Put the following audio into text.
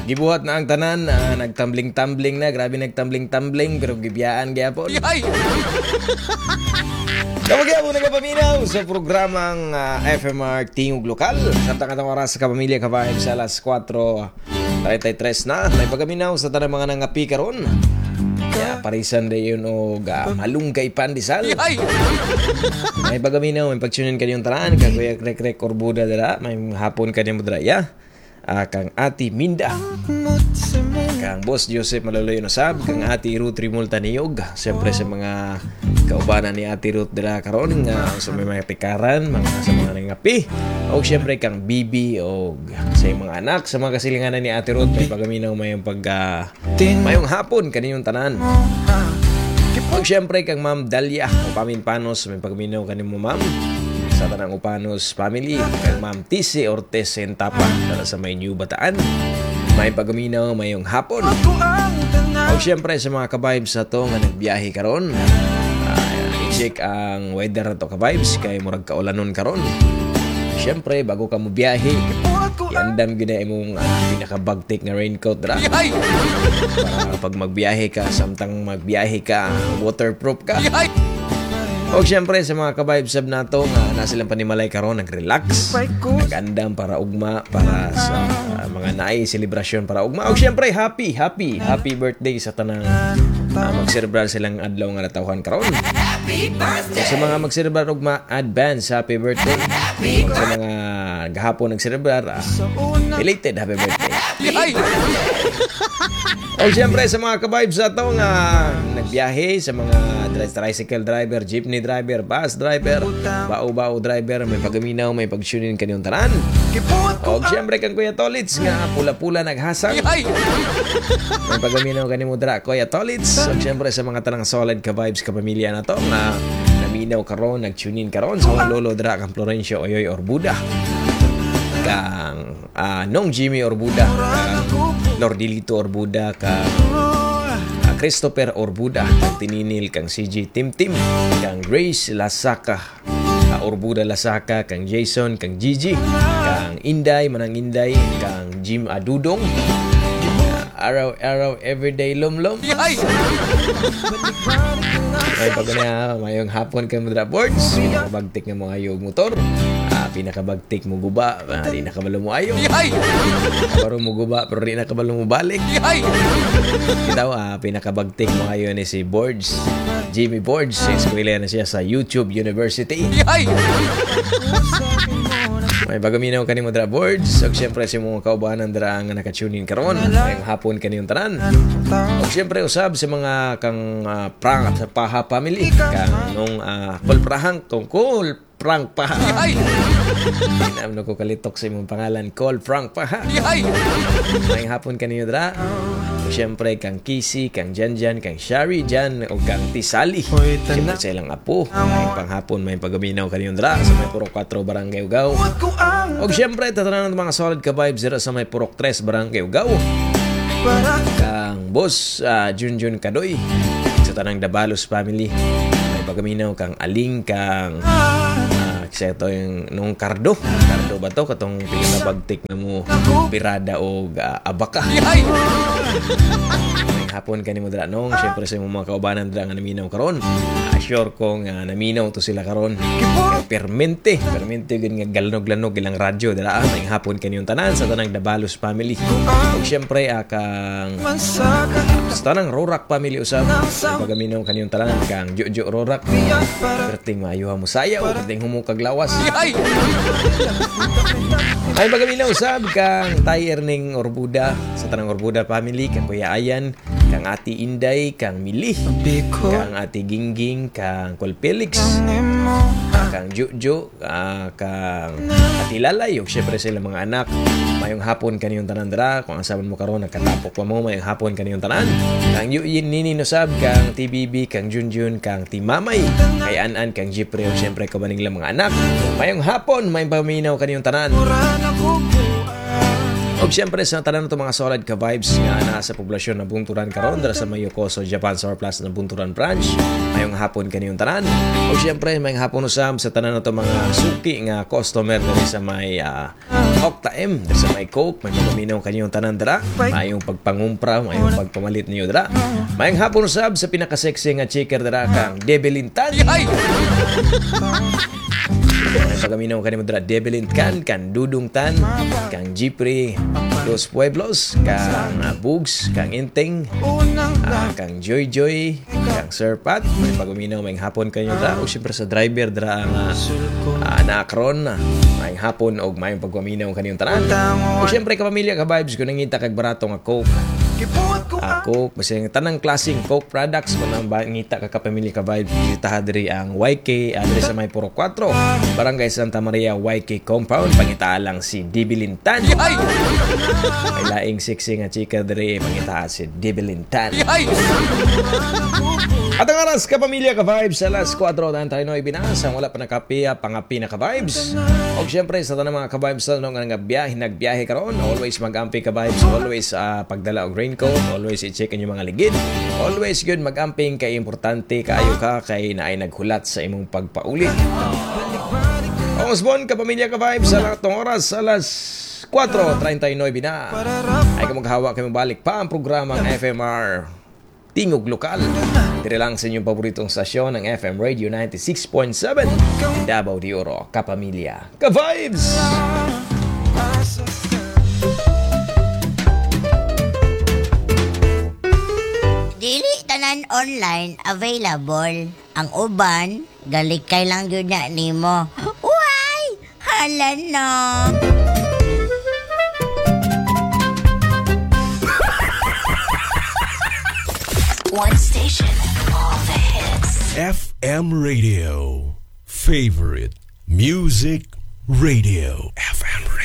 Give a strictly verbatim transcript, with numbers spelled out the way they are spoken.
Gibuhat na ang tanan, ah, nagtumbling-tumbling na, grabe nagtumbling-tumbling, pero gibiyaan gyapon. Tawag po nagapaminaw sa programang uh, F M R Tingog Lokal. Samtang katang oras sa kapamilya ka-vibes sa alas four thirty-three na. May pagaminaw sa tanang mga nangapi karon. Kaya parisan na yun o uh, malunggay pandesal. May pagaminaw, may pagsunin ka yung taran. Kakuya krek-krek orbuda dara. May hapon ka niya mudraya. Uh, kang Ati Minda, kang Boss Joseph Maloloy Nosab, kang Ati Ruth Rimulta Niyog, siyempre sa mga kaubanan ni Ati Ruth dila karon nga sa may mga pikaran, mga sa mga nangapi, o siyempre kang Bibi o sa mga anak, sa mga kasilinganan ni Ati Ruth, may pagaminaw mayong pag uh, mayong hapon kaninyong tanan. O siyempre kang Ma'am Dalia o Pamin Panos, may pagaminaw kanin mo ma'am sa tanang Upanos family, kang Ma'am Tisi Ortez Sentapa para sa may New Bataan, may pagaminaw mayong hapon. O siyempre sa mga ka-vibes sa to nga nagbiyahe karon, uh, i-check ang weather na to ka-vibes kay murag kaulanon karon. Siyempre bago ka mo biyahe, iandam gina imong uh, pinaka-bagtik na raincoat dra para pag magbiyahe ka, samtang magbiyahe ka waterproof ka. O siyempre sa mga ka-vibes sab nato nga nasilang panimalay karon, nag-relax, nag-andam para ugma, para sa uh, mga naay selebrasyon para ugma. O siyempre happy, happy, happy birthday sa tanang uh, magselebrar silang adlaw nga natawhan karon. O sa mga magselebrar ugma, advance happy birthday. O sa mga gahapon nagselebrar, uh, belated happy birthday. O siyempre sa mga ka-vibes nato nga nagbiyahe, sa mga tricycle driver, jeepney driver, bus driver, bao-bao driver, may pagaminaw, may pagsunin kanyong tanan. O siyempre kang Kuya Tolits nga pula-pula naghasang, may pagaminaw kanyong mudra Kuya Tolits. O siyempre sa mga tanang solid ka-vibes ka-pamilya na to nga naminaw karon, nagtunin karon sa mga lolo dra kang Florencio Oyoy Orbuda, kang uh, Nong Jimmy Orbuda, kang Lordilito Orbuda, kang Christopher Orbuda, kang Tininil, kang C J Tim-Tim, kang Grace Lasaka, uh, Orbuda Lasaka, kang Jason, kang Gigi, kang Inday, Manang Inday, kang Jim Adudong, uh, Araw-Araw Everyday Lom-Lom. May pag na mayong hapon kang Mudra Boards, pinakabagtik ng mga ayog motor, uh, pinakabagtik mo guba, uh, di nakabalo mo ayog, kabaro mo guba pero di nakabalo mo balik. Kita uh, pinakabagtik mo ayo ni si Boards, Jimmy Boards, eskwela na siya sa YouTube University. May bagaminaw ka ni Mudra Boards. O siyempre si mga kaubanan dara nga nakatunin karon, ngayong hapon kaniyong tanan. O siyempre usab sa mga kang uh, prank sa Paha family, kang nung uh, kulprahang tungkol prank Paha. Inam ko kalitok sa imong pangalan, Call Frank Paha. Ngayong hapon kaniyong dara. O siyempre kang Kisi, kang Janjan, kang Shari Jan, o kang Tisali. Siyempre sa ilang apo. Ngayong panghapon may pagaminaw kaniyong dara sa may Purok four Barangay Ugao. O siyempre tatanan ng mga solid ka-vibes dira sa may Purok three Barangay Ugao, kang Boss uh, Junjun Kadoy sa tanang Dabalos family. May pagaminaw kang Aling, kang uh, ito yung nung Cardo. Cardo ba to? Katong pinabagtik na mo pirada o uh, abaka. May hapon ka ni mo dra nung siyempre sa mga kaubanan dra nga naminaw karon. Assure ko nga naminaw to sila karon. Permente, permente gud nga galnog-lanog ilang radyo dra. May hapon ka niyong tanan sa tanang Dabalos family. Ug siyempre uh, kang sa tanang Rorak family usab. Pagaminaw ka niyong tanan kang Jojo Rorak. Perting maayo mo sayaw, perting humukag lawas. Ay pagaminaw usab kang Tay Erning Orbuda sa tanang Orbuda family, kang Kuya Ayan, kang Ati Inday, kang Mili, kang Ati Gingging, kang Col Felix, kang Jojo, uh, kang Ati Lalay, o syempre sila mga anak. Mayong hapon kaniyong tanan dra, kung asaban mo karon nagkatapok pa mo, mayong hapon kaniyong tanan. Kang Yuyin Nini Nosab, kang T B B, kang Junjun, kang Timamay, kay Anan, kang Jipre, o syempre kabaning lang mga anak. Mayong hapon may paminaw kaniyong tanan. O O siyempre sa tanan to mga solid ka vibes nga na sa poblasyon na bunturan karon dara sa Mayukoso Japan Solar Plus na bunturan branch. Mayong hapon kaniyong tanan. O siyempre mayong hapon usam sa tanan to mga suki nga customer diri sa may uh, Okta M, diri sa may Coke, may pagaminaw kaniyong tanan dira. Mayong pagpangumpra, mayong pagpamalit niyo dira. Mayong hapon usab sa pinaka-sexy nga chicker dira kang Debelintan. May pagaminaw kanimo dira Debelintan, kan Dudungtan, kang Jipri, Dos Pueblos, kang uh, Bugs, kang Inteng, uh, kang Joy Joy, kang Sir Pat. May pagaminaw mayong hapon kanyo dira. O siyempre sa driver dira ang uh, uh, Nakron, uh, mayong hapon o mayong pagpaminaw kaniyong tanan. O siyempre kapamilya ka vibes ko nangita kag barato nga Coke. Uh, Coke, masing tanang klaseng Coke products kung nang ngita ka kapamilya ka vibes kita diri ang Y K adre sa may Puro four Barangay Santa Maria Y K Compound. Pangita lang si Debelintan. Ay laing sexy nga chika diri pangita si Debelintan. At ang aras kapamilya ka vibes sa alas four tayo no ibinasa wala pa nakapiya pangapi na ka vibes. O syempre sa tanang mga ka vibes no nga nagbiyahe nagbiyahe karon always magampi ka vibes, always uh, pagdala og raincoat, always i-check ang mga ligid, always good magamping kay importante kaayo ka kay naay naghulat sa imong pagpaulit. Osbon kapamilya ka vibes sa latong oras sa alas four thirty-nine na ay kamaghawa kami balik pa ang programang F M R Tingog Lokal. Dire lang sa inyong paboritong stasyon ng F M Radio ninety-six point seven Davao de Oro. Kapamilya ka-vibes! Dili tanan online available. Ang uban, galikay lang yun na nimo. Uy! Hala na! One station, all the hits. F M Radio. Favorite Music Radio. F M.